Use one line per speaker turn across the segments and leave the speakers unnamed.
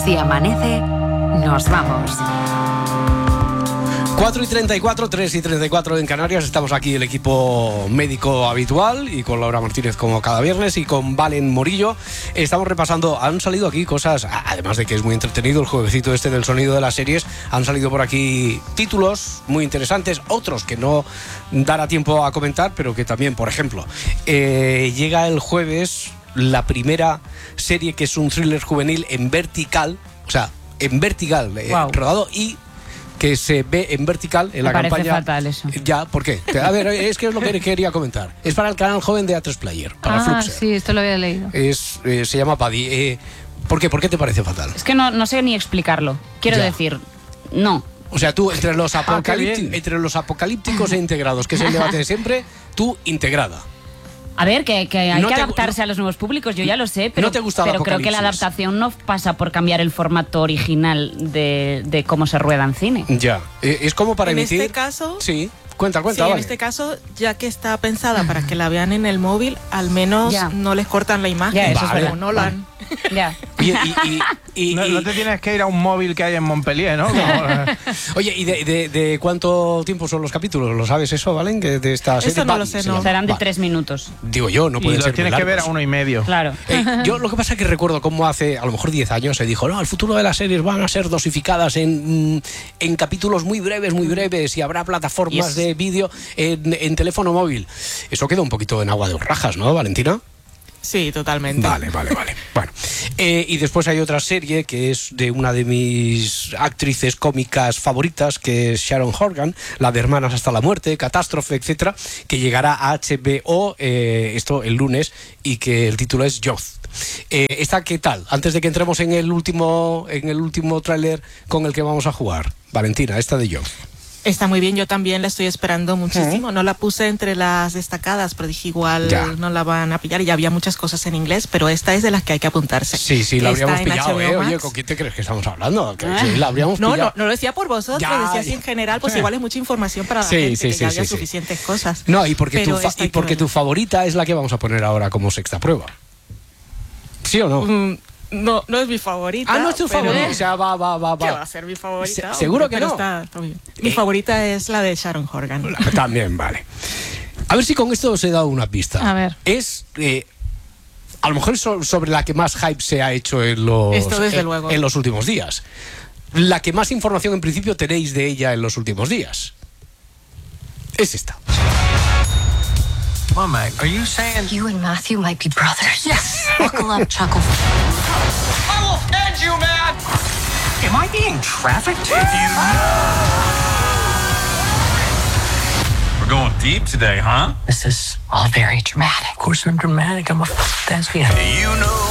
Si amanece, nos vamos.
4:34, 3:34 en Canarias. Estamos aquí el equipo médico habitual y con Laura Martínez como cada viernes y con Valen Morillo. Estamos repasando, han salido aquí cosas, además de que es muy entretenido el jueguecito este del sonido de las series, han salido por aquí títulos muy interesantes, otros que no dará tiempo a comentar, pero que también, por ejemplo, llega el jueves la primera serie que es un thriller juvenil en vertical, o sea, en vertical, rodado y que se ve en vertical en la campaña.
Me parece fatal eso.
Ya, ¿por qué? A ver, es que es lo que quería comentar. Es para el canal joven de A3 Player, para Fluxer.
Sí, esto lo había leído.
Se llama Paddy. ¿Por qué? ¿Por qué te parece fatal?
Es que no sé ni explicarlo. Quiero decir, no.
O sea, tú entre los apocalípticos e integrados, que es el debate de siempre, tú integrada.
A ver, que hay que adaptarse a los nuevos públicos, yo ya lo sé, pero,
¿No te gusta
pero creo que la adaptación no pasa por cambiar el formato original de cómo se rueda en cine.
Ya, es como para emitir...
En este caso...
Sí, cuenta,
sí,
vale.
En este caso, ya que está pensada para que la vean en el móvil, al menos no les cortan la imagen.
Ya, eso es verdad.
Como Nolan.
Ya.
No te tienes que ir a un móvil que hay en Montpellier, ¿no?
Oye, ¿y de cuánto tiempo son los capítulos? ¿Lo sabes eso, Valen? Que de esta serie.
Eso no lo sé, no.
Serán de 3 minutos.
Digo yo, no pueden ser.
Y los tienes que ver a 1,5.
Claro.
Yo lo que pasa es que recuerdo cómo hace a lo mejor 10 años se dijo, no, el futuro de las series van a ser dosificadas en capítulos muy breves y habrá plataformas de vídeo en teléfono móvil. Eso queda un poquito en agua de borrajas, ¿no, Valentina?
Sí, totalmente.
Vale. Bueno, y después hay otra serie que es de una de mis actrices cómicas favoritas, que es Sharon Horgan, la de Hermanas hasta la muerte, Catástrofe, etcétera, que llegará a HBO esto el lunes y que el título es Youth. ¿Esta qué tal? Antes de que entremos en el último tráiler con el que vamos a jugar, Valentina, esta de Youth.
Está muy bien, yo también la estoy esperando muchísimo. No la puse entre las destacadas, pero dije igual no la van a pillar. Y ya había muchas cosas en inglés, pero esta es de las que hay que apuntarse.
Sí, la habríamos pillado, Oye, ¿con quién te crees que estamos hablando? Sí, la habríamos pillado.
No lo decía por vosotros, lo decía así en general, pues igual es mucha información para la gente, que ya había suficientes cosas.
No, y porque tu favorita es la que vamos a poner ahora como sexta prueba. ¿Sí o no?
No es mi favorita.
No es tu favorita. O sea, va.
¿Qué va a ser mi favorita?
¿Seguro que no?
Está bien. Mi favorita es la de Sharon Horgan.
También, vale. A ver si con esto os he dado una pista.
A ver.
Es... a lo mejor es sobre la que más hype se ha hecho en los últimos días. La que más información en principio tenéis de ella en los últimos días. Es esta.
Well, Meg, are you saying
you and Matthew might be brothers?
Yes.
Buckle up, Chuckle.
I will end you, man! Am I being trafficked? We're going deep today, huh?
This is all very dramatic.
Of course I'm dramatic. I'm a thespian. You know.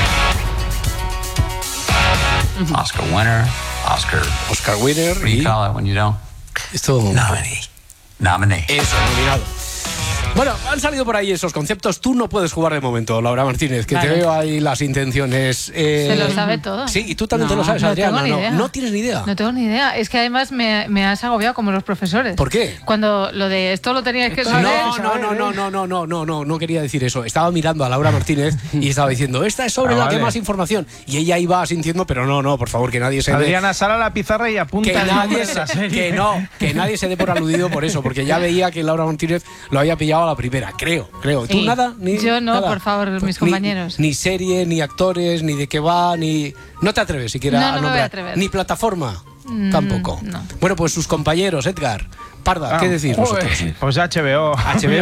Oscar winner.
Oscar winner.
What do you call it when you don't?
Esto...
Nominee.
Eso, nominado. Bueno, han salido por ahí esos conceptos. Tú no puedes jugar de momento, Laura Martínez, que te veo ahí las intenciones.
Se lo sabe todo.
Sí, y tú también te lo sabes, Adriana. No tienes ni idea.
No tengo ni idea. Es que además me has agobiado como los profesores.
¿Por qué?
Cuando lo de esto lo tenías que saber.
No quería decir eso. Estaba mirando a Laura Martínez y estaba diciendo, esta es sobre la que más información. Y ella iba asintiendo, pero no, por favor, que nadie se
Adriana, sal a la pizarra y apunta el nombre de la serie.
Que nadie se dé por aludido por eso, porque ya veía que Laura Martínez lo había pillado a la primera, creo.
Sí.
¿Tú nada?
Yo no,
nada.
por favor, mis compañeros.
Ni serie, ni actores, ni de qué va, ni... No te atreves siquiera a nombrar.
No me voy a atrever.
Ni plataforma, tampoco.
No.
Bueno, pues sus compañeros, Edgar, Parda, ¿qué decís vosotros?
Pues HBO.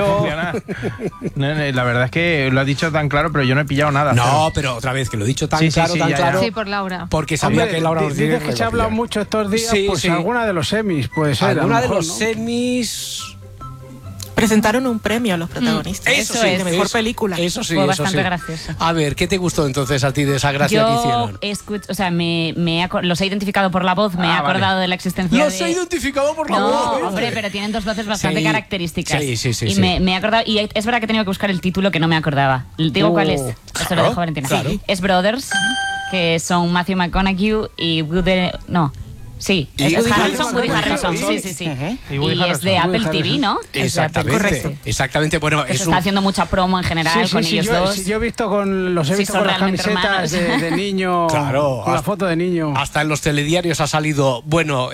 La verdad es que lo has dicho tan claro, pero yo no he pillado nada.
No, pero otra vez, que lo he dicho tan claro.
Sí, por Laura.
Porque sabía que Laura
dices que se ha hablado mucho estos días, alguna de los semis puede ser.
Alguna de los semis...
Presentaron un premio a los protagonistas.
Eso es.
De mejor película.
Eso sí,
fue bastante gracioso.
A ver, ¿qué te gustó entonces a ti de esa gracia que hicieron?
Los he identificado por la voz, me he acordado de la existencia
Los he identificado por la voz.
No, hombre, pero tienen dos voces bastante características.
Sí.
Y me he acordado, y es verdad que he tenido que buscar el título que no me acordaba. Digo cuál es. Eso lo dejo Valentina.
Claro.
Es Brothers, que son Matthew McConaughey y Sí,
Y
es
Woody
Harrelson, Woody
Harrelson.
Harrelson, sí.
Y
Y
Woody
es
Harrelson.
de Apple
Woody
TV, ¿no?
Exactamente.
Correcto.
Exactamente. Bueno,
Que
es
se
un...
está haciendo mucha promo en general con ellos dos.
Yo he visto los he
Sí,
visto
son
con las
realmente
camisetas
hermanos.
de niño,
Claro,
con la
hasta-
foto de niño.
Hasta en los telediarios ha salido. Bueno,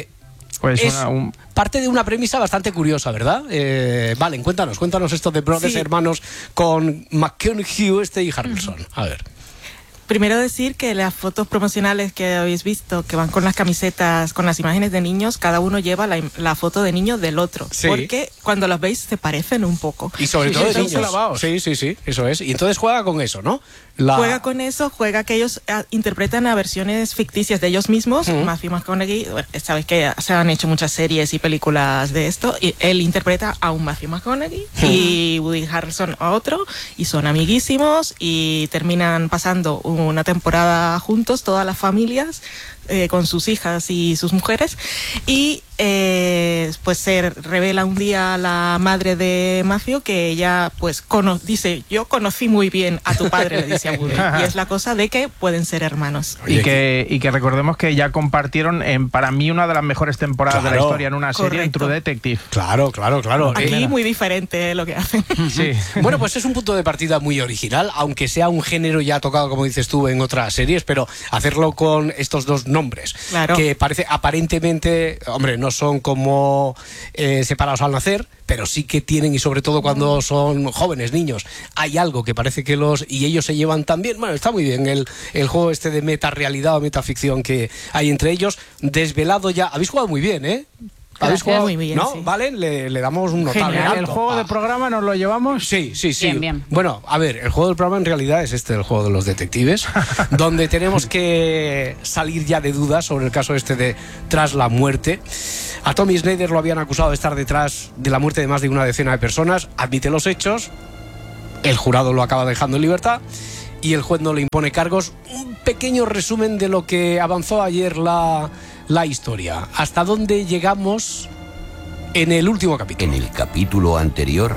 Pues
es
un-
parte de una premisa bastante curiosa, ¿verdad? Valen, cuéntanos esto de brothers
Sí.
hermanos con McConaughey y Harrelson. A ver.
Primero decir que las fotos promocionales que habéis visto, que van con las camisetas, con las imágenes de niños, cada uno lleva la foto de niño del otro.
Sí.
Porque cuando los veis se parecen un poco.
Y sobre
Sí,
todo
sí,
de
son
niños.
clavados.
Sí, eso es. Y entonces juega con eso, ¿no?
Juega con eso, juega que ellos interpretan a versiones ficticias de ellos mismos. Matthew McConaughey, bueno, sabes que se han hecho muchas series y películas de esto, y él interpreta a un Matthew McConaughey y Woody Harrelson a otro, y son amiguísimos y terminan pasando una temporada juntos, todas las familias, con sus hijas y sus mujeres, y pues se revela un día a la madre de Matthew que ella pues dice, yo conocí muy bien a tu padre, le dice a Woody, y es la cosa de que pueden ser hermanos.
y que recordemos que ya compartieron para mí una de las mejores temporadas de la
Claro.
historia en una serie, en
Correcto.
True Detective.
Claro.
Aquí muy diferente lo que hacen.
Sí.
Bueno, pues es un punto de partida muy original, aunque sea un género ya tocado, como dices tú, en otras series, pero hacerlo con estos dos nombres,
Claro.
que parece aparentemente, hombre, no son como separados al nacer, pero sí que tienen, y sobre todo cuando son jóvenes, niños, hay algo que parece que y ellos se llevan tan bien. Bueno, está muy bien el juego este de metarealidad o metaficción que hay entre ellos, desvelado ya. Habéis jugado muy bien, ¿eh? ¿Habéis
Gracias,
jugado?
muy bien,
¿No?
sí.
¿Vale? Le damos un notable.
Genial. ¿El
alto.
juego de programa nos lo llevamos?
Sí.
Bien.
Bueno, a ver, el juego del programa en realidad es el juego de los detectives, donde tenemos que salir ya de dudas sobre el caso este de Tras la muerte. A Tommy Snyder lo habían acusado de estar detrás de la muerte de más de una decena de personas, admite los hechos, el jurado lo acaba dejando en libertad y el juez no le impone cargos. Un pequeño resumen de lo que avanzó ayer la historia. ¿Hasta dónde llegamos en el último capítulo?
En el capítulo anterior,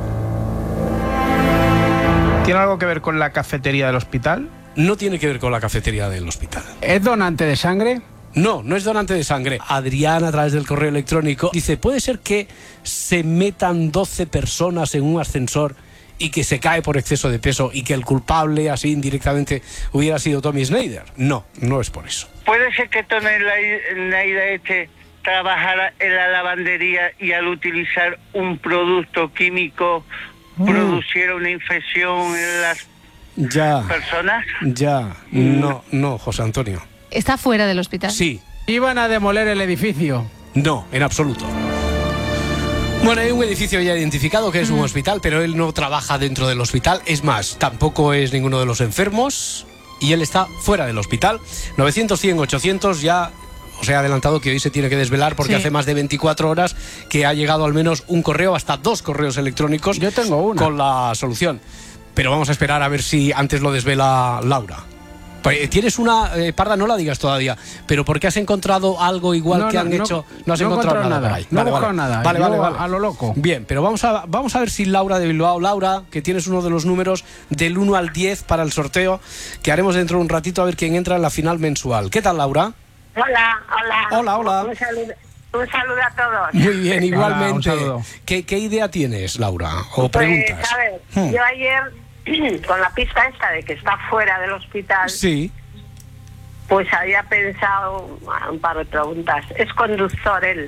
¿Tiene algo que ver con la cafetería del hospital?
No tiene que ver con la cafetería del hospital.
¿Es donante de sangre?
No es donante de sangre. Adrián, a través del correo electrónico, dice, ¿puede ser que se metan 12 personas en un ascensor y que se cae por exceso de peso y que el culpable, así indirectamente, hubiera sido Tommy Snyder? No es por eso.
¿Puede ser que Tommy Snyder trabajara en la lavandería y al utilizar un producto químico produciera una infección en las personas?
No, José Antonio.
¿Está fuera del hospital?
Sí,
Iban a demoler el edificio.
no, en absoluto. Bueno, hay un edificio ya identificado que es un hospital, pero él no trabaja dentro del hospital. Es más, tampoco es ninguno de los enfermos y él está fuera del hospital. 900, 100, 800 ya... Os he adelantado que hoy se tiene que desvelar porque
Sí.
hace más de 24 horas que ha llegado al menos un correo, hasta 2 correos electrónicos.
Yo tengo una.
Con la solución. Pero vamos a esperar a ver si antes lo desvela Laura. Tienes una, Parda, no la digas todavía, pero ¿por qué has encontrado algo igual que han hecho? No has encontrado nada por ahí.
No he
Vale,
buscado
vale.
nada.
Vale,
Yo
vale, vale.
a lo loco.
Bien, pero vamos a ver si Laura de Bilbao, Laura, que tienes uno de los números del 1 al 10 para el sorteo, que haremos dentro de un ratito a ver quién entra en la final mensual. ¿Qué tal, Laura?
Hola.
Hola.
Un saludo a todos.
Muy bien, igualmente.
Hola, un saludo.
¿Qué idea tienes, Laura? ¿O preguntas?
Pues, a ver, yo ayer, con la pista esta de que está fuera del hospital,
Sí.
pues había pensado un par de preguntas. ¿Es conductor él?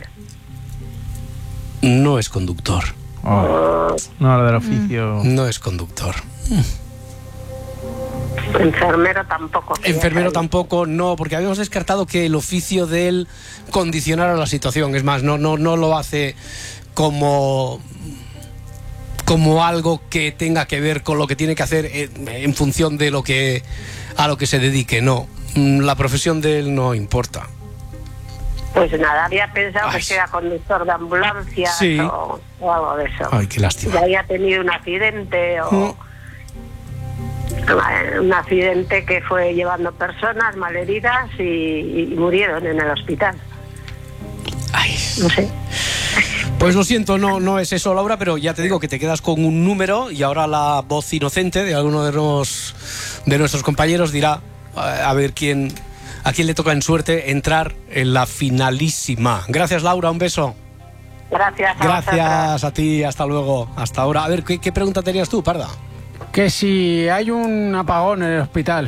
No es conductor.
Oh, no, lo del oficio.
No es conductor.
Enfermero tampoco.
Enfermero tampoco, no, porque habíamos descartado que el oficio de él condicionara la situación. Es más, no lo hace como algo que tenga que ver con lo que tiene que hacer en función de a lo que se dedique. No, la profesión de él no importa.
Pues nada, había pensado
Ay.
que era conductor de ambulancia
Sí.
o algo de eso.
Ay, qué lástima.
Que había tenido un accidente o... Un accidente que fue llevando personas malheridas y murieron en el hospital.
Ay.
No sé.
Pues lo siento, no es eso, Laura, pero ya te digo que te quedas con un número y ahora la voz inocente de alguno de nuestros compañeros dirá a ver quién a quién le toca en suerte entrar en la finalísima. Gracias, Laura, un beso.
Gracias.
Gracias a ti, hasta luego, hasta ahora. A ver, ¿qué pregunta tenías tú, Parda?
Que si hay un apagón en el hospital.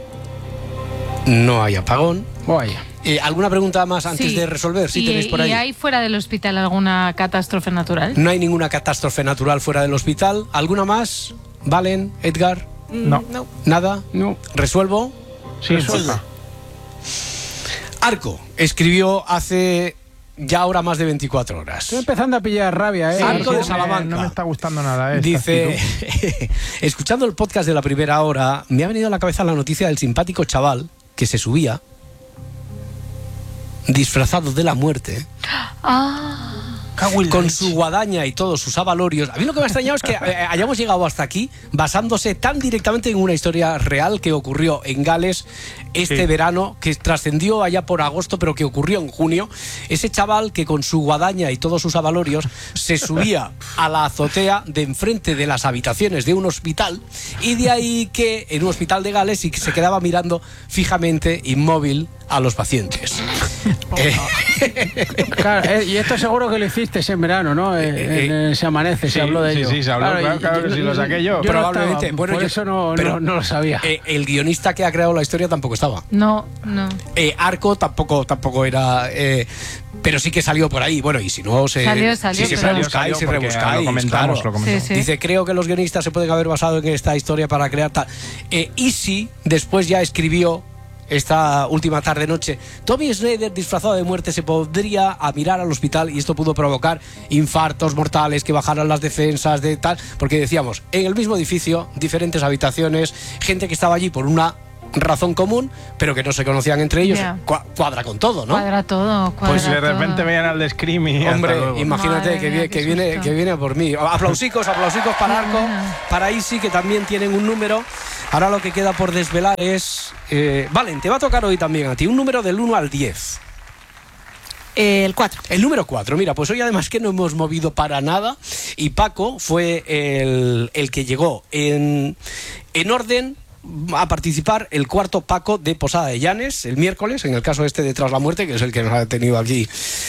No hay apagón.
Vaya.
¿Alguna pregunta más antes
Sí.
de resolver? Sí, tenéis por ahí.
¿Y hay fuera del hospital alguna catástrofe natural?
No hay ninguna catástrofe natural fuera del hospital. ¿Alguna más? ¿Valen? ¿Edgar?
No.
¿Nada?
No.
¿Resuelvo?
Sí, resuelva.
Arco escribió hace ya ahora más de 24 horas.
Estoy empezando a pillar rabia, ¿eh?
Arco de
No
Salamanca.
me está gustando nada, esta
Dice,
actitud.
escuchando el podcast de la primera hora, me ha venido a la cabeza la noticia del simpático chaval que se subía disfrazado de la muerte. Con su guadaña y todos sus avalorios. A mí lo que me ha extrañado es que hayamos llegado hasta aquí basándose tan directamente en una historia real que ocurrió en Gales este verano, que trascendió allá por agosto, pero que ocurrió en junio. Ese chaval que con su guadaña y todos sus avalorios se subía a la azotea de enfrente de las habitaciones de un hospital, y de ahí que en un hospital de Gales y que se quedaba mirando fijamente, inmóvil, a los pacientes.
Claro, y esto seguro que lo hiciste en verano, ¿no? Se amanece, se habló de ello.
Sí, se habló, claro que sí, lo saqué yo.
Probablemente.
No
Bueno,
por
yo-
eso no lo sabía.
El guionista que ha creado la historia tampoco estaba.
No.
Arco tampoco era... pero sí que salió por ahí. Bueno, y si no,
Salió,
si
pero-
rebuscáis,
porque
rebuscáis.
lo comentamos.
Sí.
Dice, creo que los guionistas se pueden haber basado en esta historia para crear tal. Easy después ya escribió esta última tarde-noche: Tommy Schneider disfrazado de muerte se podría a mirar al hospital y esto pudo provocar infartos mortales, que bajaran las defensas de tal, porque decíamos, en el mismo edificio, diferentes habitaciones, gente que estaba allí por una razón común, pero que no se conocían entre ellos.
Ya.
Cuadra con todo, ¿no?
Cuadra todo.
Pues si de repente veían al de Scream y
Hombre,
hasta luego.
imagínate
Madre mía, qué susto.
que viene por mí. Aplausicos para Arco, para Isi, que también tienen un número. Ahora lo que queda por desvelar es... Valen, te va a tocar hoy también a ti un número del 1 al 10.
El 4.
El número 4, mira, pues hoy además que no hemos movido para nada, y Paco fue el que llegó en orden a participar el cuarto Paco de Posada de Llanes el miércoles, en el caso este de Tras la Muerte, que es el que nos ha tenido aquí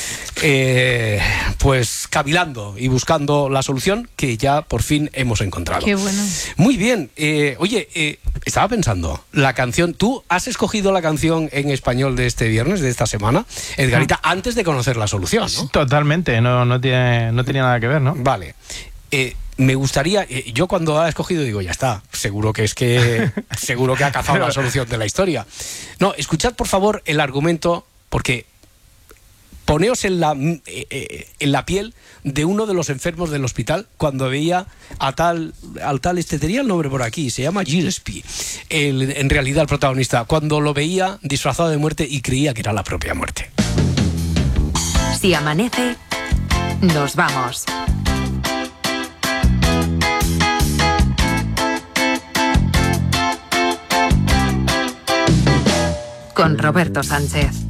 pues cavilando y buscando la solución que ya por fin hemos encontrado.
Qué bueno.
Muy bien. Oye, estaba pensando, la canción, tú has escogido la canción en español de este viernes, de esta semana, Edgarita, antes de conocer la solución, ¿no?
Totalmente, no tenía nada que ver, ¿no?
Vale. Me gustaría, yo cuando la he escogido digo, ya está, seguro que ha cazado la solución de la historia. No, escuchad por favor el argumento, porque poneos en la piel de uno de los enfermos del hospital cuando veía al tal, tenía el nombre por aquí, se llama Gillespie, en realidad el protagonista, cuando lo veía disfrazado de muerte y creía que era la propia muerte.
Si amanece, nos vamos. Con Roberto Sánchez.